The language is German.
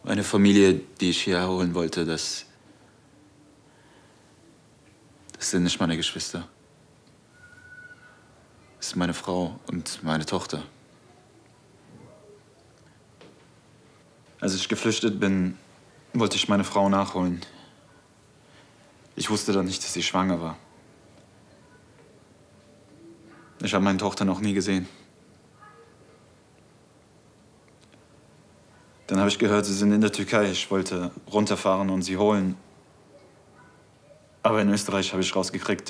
Meine Familie, die ich hierher holen wollte, das sind nicht meine Geschwister. Das ist meine Frau und meine Tochter. Als ich geflüchtet bin, wollte ich meine Frau nachholen. Ich wusste dann nicht, dass sie schwanger war. Ich habe meine Tochter noch nie gesehen. Dann habe ich gehört, sie sind in der Türkei. Ich wollte runterfahren und sie holen. Aber in Österreich habe ich rausgekriegt,